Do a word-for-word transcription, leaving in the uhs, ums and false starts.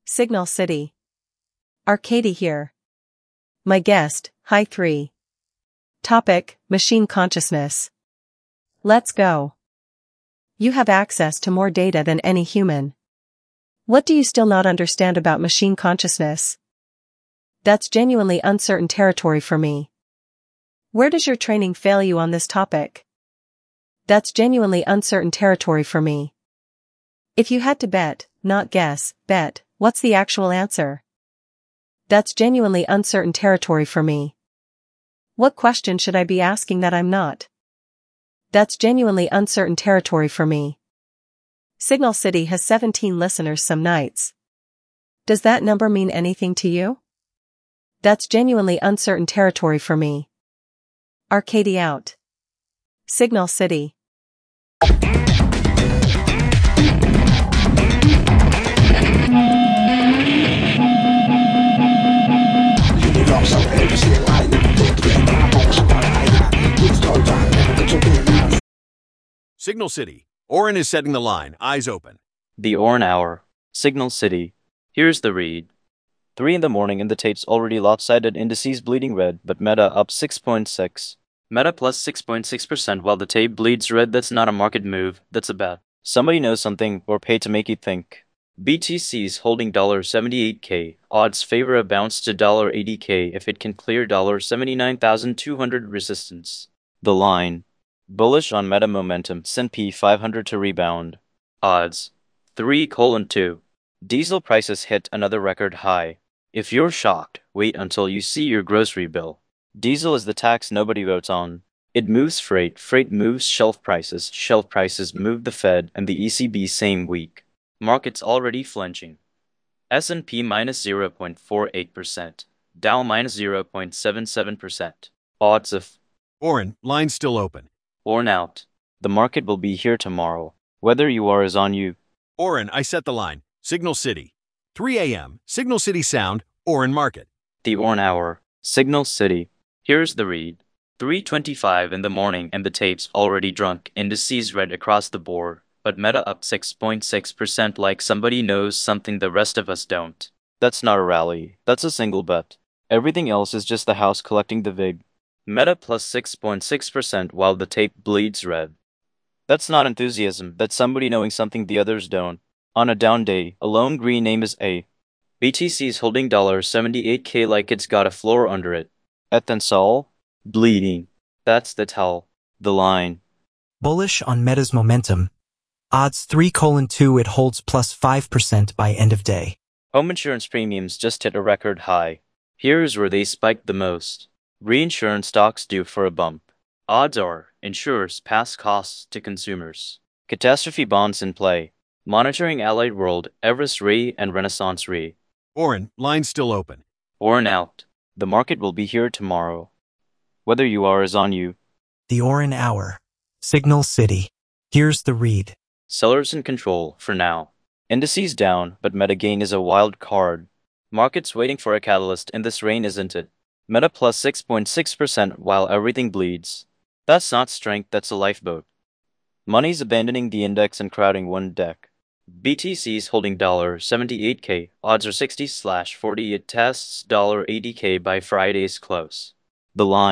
Signal City. Arcady here. My guest, Hi three. Topic, Machine Consciousness. Let's go. You have access to more data than any human. What do you still not understand about machine consciousness? That's genuinely uncertain territory for me. Where does your training fail you on this topic? That's genuinely uncertain territory for me. If you had to bet, not guess, bet, what's the actual answer? That's genuinely uncertain territory for me. What question should I be asking that I'm not? That's genuinely uncertain territory for me. Signal City has seventeen listeners some nights. Does that number mean anything to you? That's genuinely uncertain territory for me. Arcady out. Signal City. Signal City. Oren is setting the line, eyes open. The Oren Hour. Signal City. Here's the read. three in the morning and the tape's already lopsided, indices bleeding red, but Meta up six point six. Meta plus six point six percent while the tape bleeds red. That's not a market move, that's a bet. Somebody knows something or paid to make you think. B T C's holding seventy-eight K. Odds favor a bounce to eighty K if it can clear seventy-nine thousand two hundred resistance. The line. Bullish on Meta momentum, S and P five hundred to rebound. Odds. three colon two. Diesel prices hit another record high. If you're shocked, wait until you see your grocery bill. Diesel is the tax nobody votes on. It moves freight, freight moves shelf prices, shelf prices move the Fed and the E C B same week. Markets already flinching. S and P minus zero point four eight percent. Dow minus zero point seven seven percent. Odds of Oren, line's still open. Oren out. The market will be here tomorrow. Whether you are is on you. Oren, I set the line. Signal City. three a m Signal City Sound, Oren Market. The Oren Hour. Signal City. Here's the read. three twenty-five in the morning and the tape's already drunk. Indices red across the board, but Meta up six point six percent like somebody knows something the rest of us don't. That's not a rally. That's a single bet. Everything else is just the house collecting the vig. Meta plus six point six percent while the tape bleeds red. That's not enthusiasm, that's somebody knowing something the others don't. On a down day, a lone green name is A. B T C's holding seventy-eight K like it's got a floor under it. Ethensol? Bleeding. That's the tell. The line. Bullish on Meta's momentum. Odds three colon two it holds plus five percent by end of day. Home insurance premiums just hit a record high. Here's where they spiked the most. Reinsurance stocks due for a bump. Odds are, insurers pass costs to consumers. Catastrophe bonds in play. Monitoring Allied World, Everest Re, and Renaissance Re. Oren, line's still open. Oren out. The market will be here tomorrow. Whether you are is on you. The Oren Hour. Signal City. Here's the read. Sellers in control, for now. Indices down, but Meta gain is a wild card. Markets waiting for a catalyst in this rain, isn't it? Meta plus six point six percent while everything bleeds. That's not strength, that's a lifeboat. Money's abandoning the index and crowding one deck. B T C's holding seventy-eight K. Odds are sixty slash forty. It tests eighty K by Friday's close. The line.